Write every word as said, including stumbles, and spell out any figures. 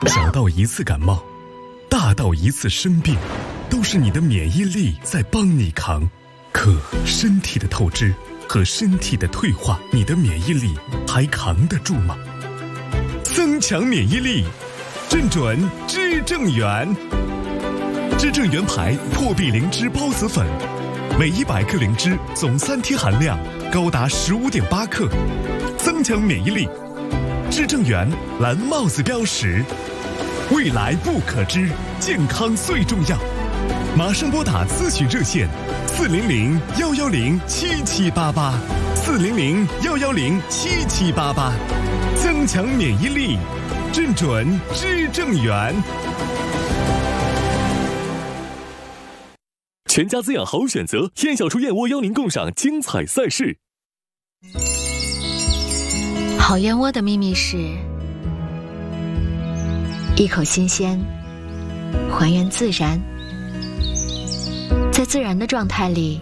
小到一次感冒，大到一次生病，都是你的免疫力在帮你扛。可身体的透支和身体的退化，你的免疫力还扛得住吗？增强免疫力，正准知正元。知正元牌破壁灵芝孢子粉，每一百克灵芝总三贴含量高达十五点八克，增强免疫力。知正元蓝帽子标识，未来不可知，健康最重要。马上拨打咨询热线四零零幺幺零七七八八，四零零幺幺零七七八八，增强免疫力，正准知正元。 全家滋养好选择，燕小厨燕窝邀您共赏精彩赛事。 好燕窝的秘密是一口新鲜，还原自然，在自然的状态里